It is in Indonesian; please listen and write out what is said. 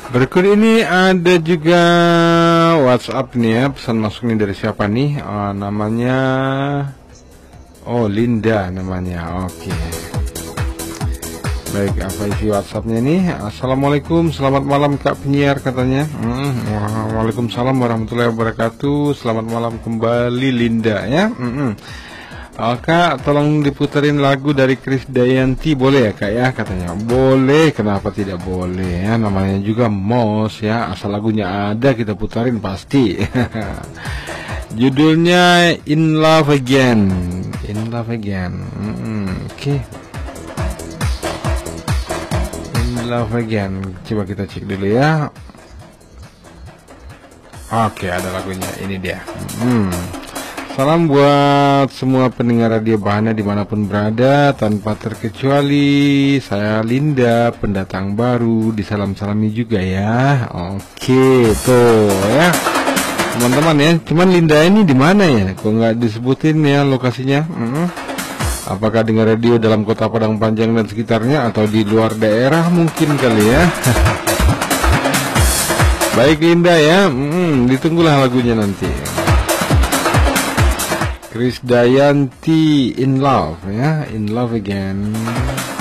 Berikut ini ada juga WhatsApp nih ya, pesan masuk nih dari siapa nih? Namanya Linda namanya. Oke. Baik, apa isi WhatsAppnya nih? Assalamualaikum, selamat malam Kak penyiar katanya. Waalaikumsalam warahmatullahi wabarakatuh. Selamat malam kembali Linda ya. Kak, tolong diputerin lagu dari Krisdayanti boleh ya Kak ya katanya. Boleh, kenapa tidak boleh ya, namanya juga MOS ya, asal lagunya ada kita putarin pasti. Judulnya In Love Again. In Love Again. Oke. In Love Again. Coba kita cek dulu ya. Oke, ada lagunya, ini dia. Salam buat semua pendengar Radio Bahana dimanapun berada, tanpa terkecuali saya Linda, pendatang baru, disalam-salami juga ya. Oke, tuh ya teman-teman ya. Cuman Linda ini di mana ya? Kok nggak disebutin ya lokasinya? Apakah dengar radio dalam kota Padang Panjang dan sekitarnya atau di luar daerah mungkin kali ya? Baik Linda ya, ditunggulah lagunya nanti. Krisdayanti In Love ya, In Love Again.